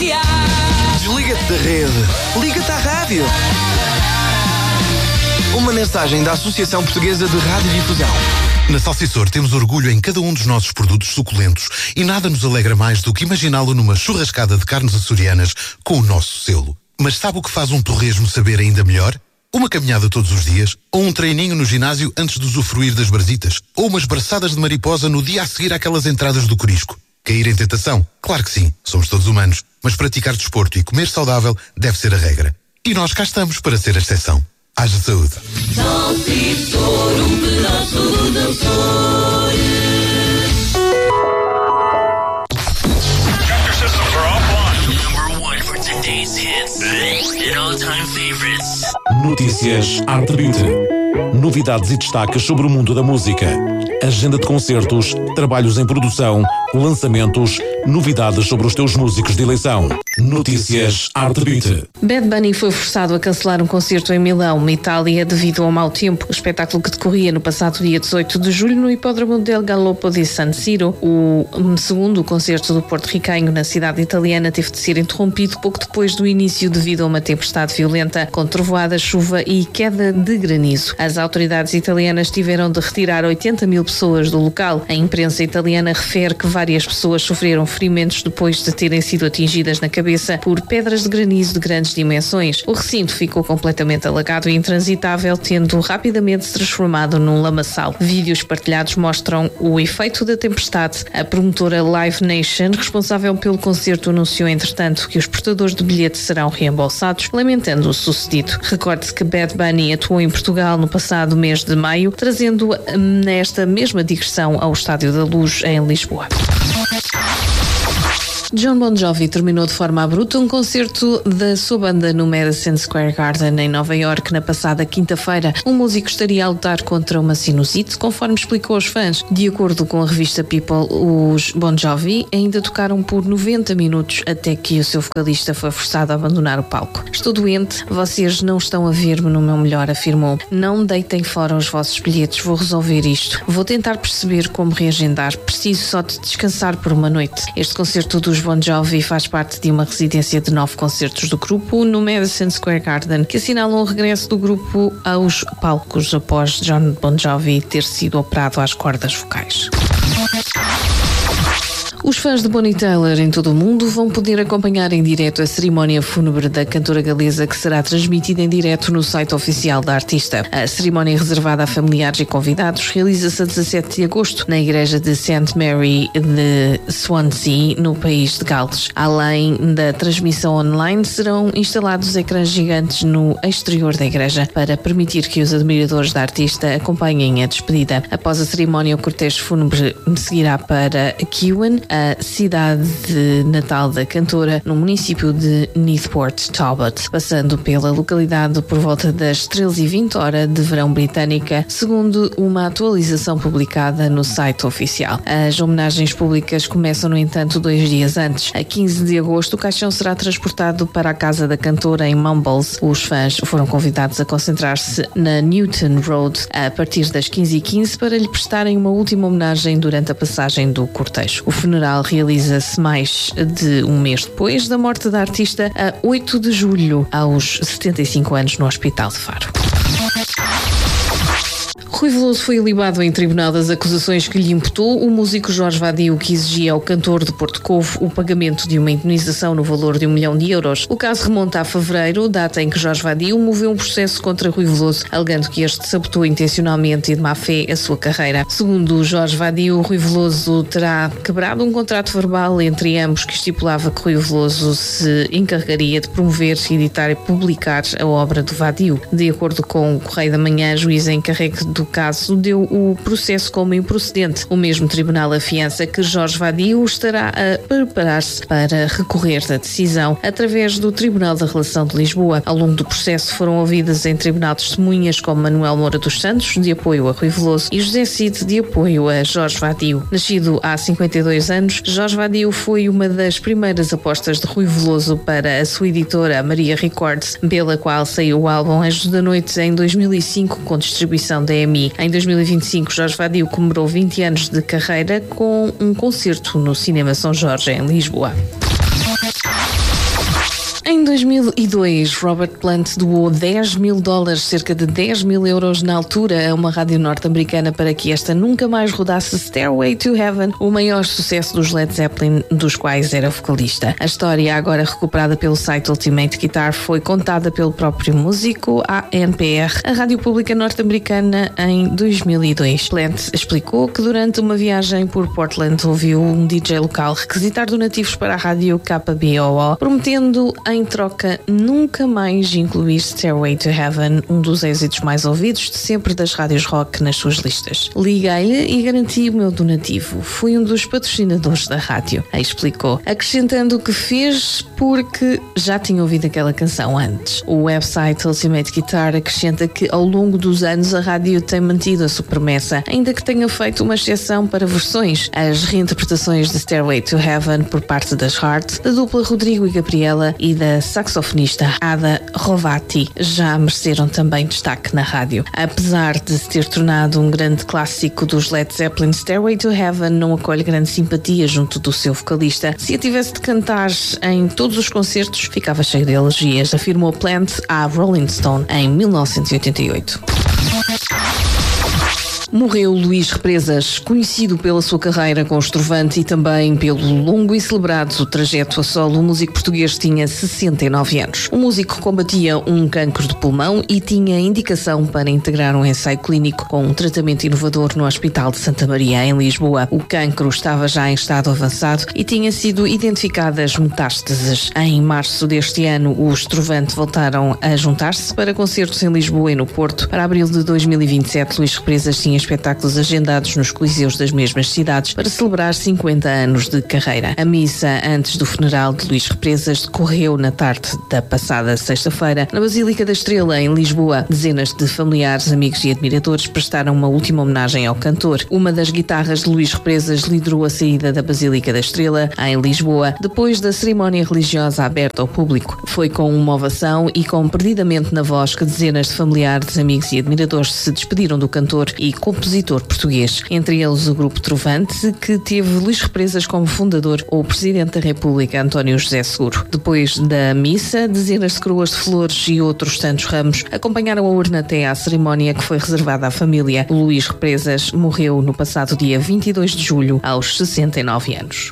Desliga-te da rede. Liga-te à rádio. Uma mensagem da Associação Portuguesa de Radiodifusão. Na Salsissor temos orgulho em cada um dos nossos produtos suculentos e nada nos alegra mais do que imaginá-lo numa churrascada de carnes açorianas com o nosso selo. Mas sabe o que faz um torresmo saber ainda melhor? Uma caminhada todos os dias, ou um treininho no ginásio antes de usufruir das brasitas, ou umas braçadas de mariposa no dia a seguir àquelas entradas do corisco. Cair em tentação? Claro que sim, somos todos humanos, mas praticar desporto e comer saudável deve ser a regra. E nós cá estamos para ser a exceção. Haja saúde. Salsissor, um pedaço do sonho. Number one for today's hits and all-time favorites. Notícias Arte Beat. Novidades e destaques sobre o mundo da música. Agenda de concertos, trabalhos em produção, lançamentos, novidades sobre os teus músicos de eleição. Notícias Arte Beat. Bad Bunny foi forçado a cancelar um concerto em Milão, Itália, devido ao mau tempo. O espetáculo que decorria no passado dia 18 de julho no Hipódromo del Galoppo di San Siro, o segundo concerto do porto-riquenho na cidade italiana, teve de ser interrompido pouco depois do início devido a uma tempestade violenta, com trovoada, chuva e queda de granizo. As autoridades italianas tiveram de retirar 80 mil pessoas do local. A imprensa italiana refere que várias pessoas sofreram ferimentos depois de terem sido atingidas na cabeça por pedras de granizo de grandes dimensões. O recinto ficou completamente alagado e intransitável, tendo rapidamente se transformado num lamaçal. Vídeos partilhados mostram o efeito da tempestade. A promotora Live Nation, responsável pelo concerto, anunciou entretanto que os portadores de bilhetes serão reembolsados, lamentando o sucedido. Recorde-se que Bad Bunny atuou em Portugal no passado mês de maio, trazendo nesta mesma digressão ao Estádio da Luz em Lisboa. Jon Bon Jovi terminou de forma abrupta um concerto da sua banda no Madison Square Garden, em Nova Iorque, na passada quinta-feira. O músico estaria a lutar contra uma sinusite, conforme explicou aos fãs. De acordo com a revista People, os Bon Jovi ainda tocaram por 90 minutos até que o seu vocalista foi forçado a abandonar o palco. Estou doente, vocês não estão a ver-me no meu melhor, afirmou. Não deitem fora os vossos bilhetes, vou resolver isto. Vou tentar perceber como reagendar, preciso só de descansar por uma noite. Este concerto dos Bon Jovi faz parte de uma residência de 9 concertos do grupo no Madison Square Garden, que assinalam o regresso do grupo aos palcos após Jon Bon Jovi ter sido operado às cordas vocais. Os fãs de Bonnie Tyler em todo o mundo vão poder acompanhar em direto a cerimónia fúnebre da cantora galesa, que será transmitida em direto no site oficial da artista. A cerimónia, reservada a familiares e convidados, realiza-se a 17 de agosto na igreja de St. Mary de Swansea, no país de Gales. Além da transmissão online, serão instalados ecrãs gigantes no exterior da igreja para permitir que os admiradores da artista acompanhem a despedida. Após a cerimónia, o cortejo fúnebre seguirá para Kewan, a cidade natal da cantora, no município de Newport Talbot, passando pela localidade por volta das 13h20 hora de verão britânica, segundo uma atualização publicada no site oficial. As homenagens públicas começam, no entanto, 2 dias antes. A 15 de agosto, o caixão será transportado para a casa da cantora em Mumbles. Os fãs foram convidados a concentrar-se na Newton Road a partir das 15h15 para lhe prestarem uma última homenagem durante a passagem do cortejo. O funeral realiza-se mais de um mês depois da morte da artista, a 8 de julho, aos 75 anos, no Hospital de Faro. Rui Veloso foi ilibado em tribunal das acusações que lhe imputou o músico Jorge Vadio, que exigia ao cantor de Porto Covo o pagamento de uma indemnização no valor de €1 milhão. O caso remonta a fevereiro, data em que Jorge Vadio moveu um processo contra Rui Veloso, alegando que este sabotou intencionalmente e de má fé a sua carreira. Segundo Jorge Vadio, Rui Veloso terá quebrado um contrato verbal entre ambos que estipulava que Rui Veloso se encarregaria de promover, editar e publicar a obra do Vadio. De acordo com o Correio da Manhã, a juíza encarregue do caso deu o processo como improcedente. O mesmo tribunal afiança que Jorge Vadio estará a preparar-se para recorrer da decisão através do Tribunal da Relação de Lisboa. Ao longo do processo foram ouvidas em tribunal testemunhas como Manuel Moura dos Santos, de apoio a Rui Veloso, e José Cid, de apoio a Jorge Vadio. Nascido há 52 anos, Jorge Vadio foi uma das primeiras apostas de Rui Veloso para a sua editora Maria Records, pela qual saiu o álbum Anjos da Noite em 2005, com distribuição da EMI. Em 2025, Jorge Vadio comemorou 20 anos de carreira com um concerto no Cinema São Jorge, em Lisboa. Em 2002, Robert Plant doou $10 mil, cerca de 10 mil euros na altura, a uma rádio norte-americana para que esta nunca mais rodasse Stairway to Heaven, o maior sucesso dos Led Zeppelin, dos quais era vocalista. A história, agora recuperada pelo site Ultimate Guitar, foi contada pelo próprio músico à NPR, a rádio pública norte-americana, em 2002. Plant explicou que durante uma viagem por Portland ouviu um DJ local requisitar donativos para a rádio KBOO, prometendo em troca nunca mais incluir Stairway to Heaven, um dos êxitos mais ouvidos de sempre das rádios rock, nas suas listas. Liguei-lhe e garanti o meu donativo. Fui um dos patrocinadores da rádio, explicou, acrescentando que fez porque já tinha ouvido aquela canção antes. O website Ultimate Guitar acrescenta que ao longo dos anos a rádio tem mantido a sua promessa, ainda que tenha feito uma exceção para versões. As reinterpretações de Stairway to Heaven por parte das Heart, da dupla Rodrigo e Gabriela e da saxofonista Ada Rovati já mereceram também destaque na rádio. Apesar de se ter tornado um grande clássico dos Led Zeppelin, Stairway to Heaven não acolhe grande simpatia junto do seu vocalista. Se a tivesse de cantar em todos os concertos, ficava cheio de elogias, afirmou Plant à Rolling Stone em 1988. Morreu Luís Represas, conhecido pela sua carreira com o Estrovante e também pelo longo e celebrado trajeto a solo. O músico português tinha 69 anos. O músico combatia um cancro de pulmão e tinha indicação para integrar um ensaio clínico com um tratamento inovador no Hospital de Santa Maria, em Lisboa. O cancro estava já em estado avançado e tinha sido identificadas metástases. Em março deste ano, os Estrovante voltaram a juntar-se para concertos em Lisboa e no Porto. Para abril de 2027, Luís Represas tinha espetáculos agendados nos coliseus das mesmas cidades para celebrar 50 anos de carreira. A missa antes do funeral de Luís Represas decorreu na tarde da passada sexta-feira na Basílica da Estrela, em Lisboa. Dezenas de familiares, amigos e admiradores prestaram uma última homenagem ao cantor. Uma das guitarras de Luís Represas liderou a saída da Basílica da Estrela, em Lisboa, depois da cerimónia religiosa aberta ao público. Foi com uma ovação e com perdidamente na voz que dezenas de familiares, amigos e admiradores se despediram do cantor e compositor português, entre eles o Grupo Trovante, que teve Luís Represas como fundador, ou o Presidente da República, António José Seguro. Depois da missa, dezenas de coroas de flores e outros tantos ramos acompanharam a urna até à cerimónia que foi reservada à família. Luís Represas morreu no passado dia 22 de julho, aos 69 anos.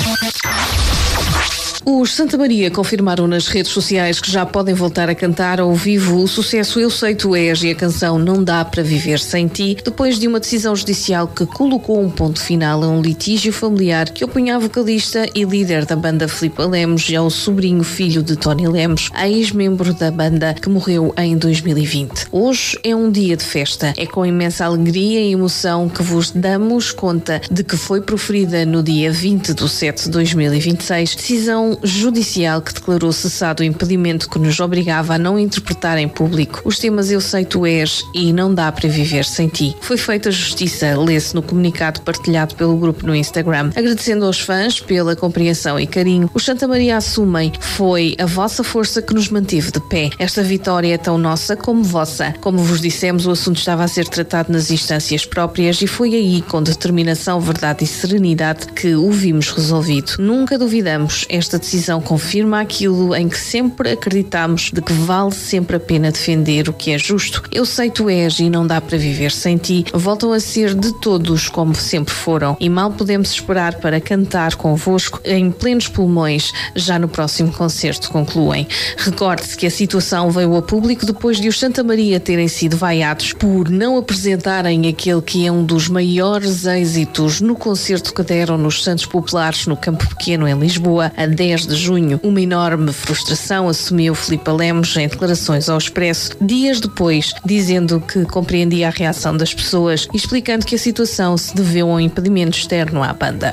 Os Santa Maria confirmaram nas redes sociais que já podem voltar a cantar ao vivo o sucesso Eu Sei Tu És e a canção Não Dá Para Viver Sem Ti, depois de uma decisão judicial que colocou um ponto final a um litígio familiar que opunha a vocalista e líder da banda Filipa Lemos e ao sobrinho filho de Tony Lemos, a ex-membro da banda que morreu em 2020. Hoje é um dia de festa. É com imensa alegria e emoção que vos damos conta de que foi proferida no dia 20/7 de 2026 decisão judicial que declarou cessado o impedimento que nos obrigava a não interpretar em público os temas Eu Sei Tu És e Não Dá Para Viver Sem Ti. Foi feita justiça, lê-se no comunicado partilhado pelo grupo no Instagram. Agradecendo aos fãs pela compreensão e carinho, os Santa Maria assumem: foi a vossa força que nos manteve de pé. Esta vitória é tão nossa como vossa. Como vos dissemos, o assunto estava a ser tratado nas instâncias próprias e foi aí, com determinação, verdade e serenidade, que o vimos resolvido. Nunca duvidamos. Esta decisão confirma aquilo em que sempre acreditamos, de que vale sempre a pena defender o que é justo. Eu Sei Tu És e Não Dá Para Viver Sem Ti voltam a ser de todos como sempre foram e mal podemos esperar para cantar convosco em plenos pulmões já no próximo concerto, concluem. Recorde-se que a situação veio a público depois de os Santa Maria terem sido vaiados por não apresentarem aquele que é um dos maiores êxitos no concerto que deram nos Santos Populares no Campo Pequeno em Lisboa a 10 de junho. Uma enorme frustração assumiu Filipa Lemos em declarações ao Expresso dias depois, dizendo que compreendia a reação das pessoas e explicando que a situação se deveu a um impedimento externo à banda.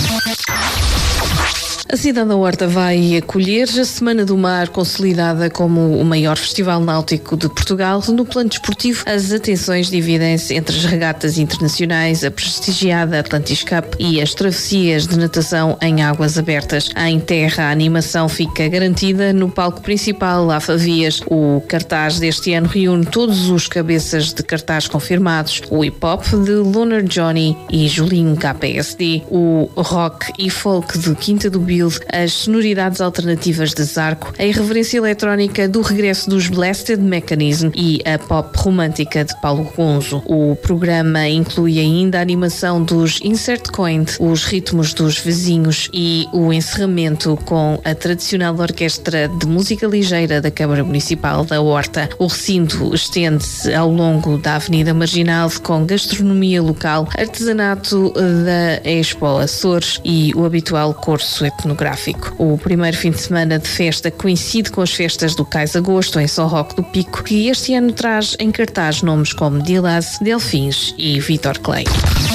A cidade da Horta vai acolher a Semana do Mar, consolidada como o maior festival náutico de Portugal. No plano desportivo, as atenções dividem-se entre as regatas internacionais, a prestigiada Atlantis Cup e as travessias de natação em águas abertas. Em terra, a animação fica garantida no palco principal, lá Favias. O cartaz deste ano reúne todos os cabeças de cartaz confirmados: o hip-hop de Loner Johnny e Julinho KPSD, o rock e folk de Quinta do Bill Brasil, as sonoridades alternativas de Zarco, a irreverência eletrónica do regresso dos Blasted Mechanism e a pop romântica de Paulo Gonzo. O programa inclui ainda a animação dos Insert Coin, os ritmos dos vizinhos e o encerramento com a tradicional orquestra de música ligeira da Câmara Municipal da Horta. O recinto estende-se ao longo da Avenida Marginal com gastronomia local, artesanato da Expo Açores e o habitual curso etnográfico. O primeiro fim de semana de festa coincide com as festas do Cais Agosto em São Roque do Pico, que este ano traz em cartaz nomes como Dilaz, Delfins e Vitor Clay.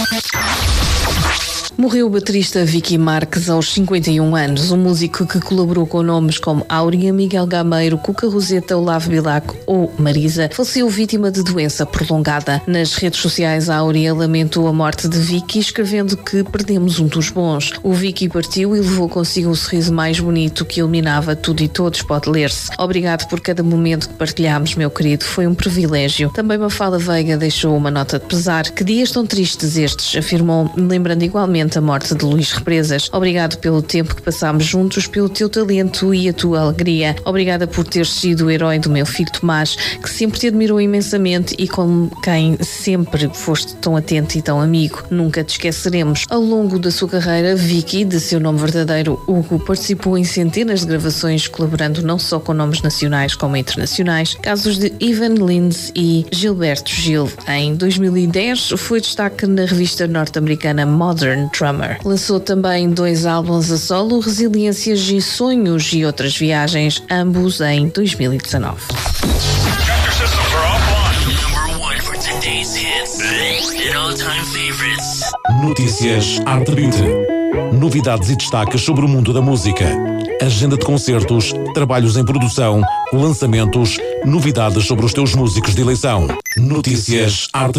Morreu o baterista Vicky Marques aos 51 anos, um músico que colaborou com nomes como Áurea, Miguel Gameiro, Cuca Roseta, Olavo Bilac ou Marisa. Faleceu vítima de doença prolongada. Nas redes sociais, a Áurea lamentou a morte de Vicky, escrevendo que perdemos um dos bons. O Vicky partiu e levou consigo o sorriso mais bonito que iluminava tudo e todos, pode ler-se. Obrigado por cada momento que partilhámos, meu querido, foi um privilégio. Também Mafalda Veiga deixou uma nota de pesar. Que dias tão tristes estes, afirmou, lembrando igualmente a morte de Luís Represas. Obrigado pelo tempo que passámos juntos, pelo teu talento e a tua alegria. Obrigada por teres sido o herói do meu filho Tomás, que sempre te admirou imensamente e com quem sempre foste tão atento e tão amigo. Nunca te esqueceremos. Ao longo da sua carreira, Vicky, de seu nome verdadeiro Hugo, participou em centenas de gravações, colaborando não só com nomes nacionais como internacionais, casos de Ivan Lins e Gilberto Gil. Em 2010, foi destaque na revista norte-americana Modern Drummer. Lançou também 2 álbuns a solo, Resiliências e Sonhos e Outras Viagens, ambos em 2019. Notícias Arte Beauty. Novidades e destaques sobre o mundo da música. Agenda de concertos, trabalhos em produção, lançamentos, novidades sobre os teus músicos de eleição. Notícias Arte